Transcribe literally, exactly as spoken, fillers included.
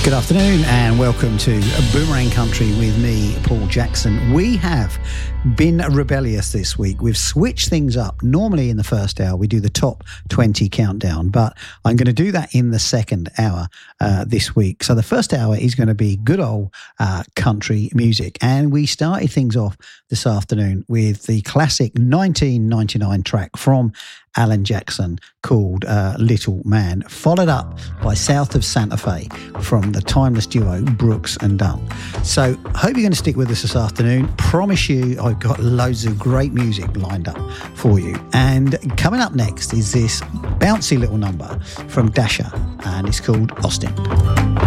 Good afternoon and welcome to Boomerang Country with me, Paul Jackson. We have been rebellious this week. We've switched things up. Normally in the first hour we do the top twenty countdown, but I'm going to do that in the second hour uh, this week. So the first hour is going to be good old uh, country music, and we started things off this afternoon with the classic nineteen ninety-nine track from Alan Jackson called uh, Little Man, followed up by South of Santa Fe from the timeless duo Brooks and Dunn. So hope you're going to stick with us this afternoon. Promise you I've got loads of great music lined up for you. And coming up next is this bouncy little number from Dasher, and it's called Austin.